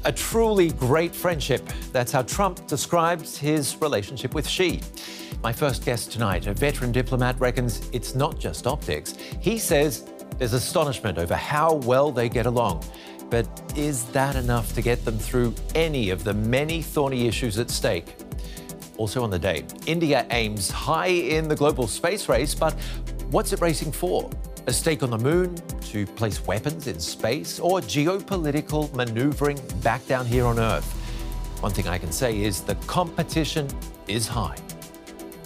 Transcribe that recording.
A truly great friendship. That's how Trump describes his relationship with Xi. My first guest tonight, a veteran diplomat, reckons it's not just optics. He says there's astonishment over how well they get along. But is that enough to get them through any of the many thorny issues at stake? Also on the day, India aims high in the global space race, but what's it racing for? A stake on the moon, to place weapons in space, or geopolitical maneuvering back down here on Earth? One thing I can say is the competition is high.